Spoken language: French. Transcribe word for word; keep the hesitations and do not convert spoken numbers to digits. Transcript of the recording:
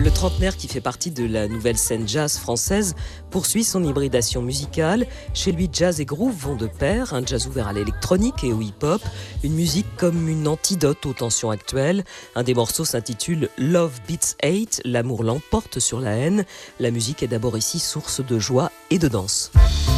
Le trentenaire, qui fait partie de la nouvelle scène jazz française, poursuit son hybridation musicale. Chez lui, jazz et groove vont de pair, un jazz ouvert à l'électronique et au hip-hop, une musique comme une antidote aux tensions actuelles. Un des morceaux s'intitule « Love Beats Hate », l'amour l'emporte sur la haine. La musique est d'abord ici source de joie et de danse.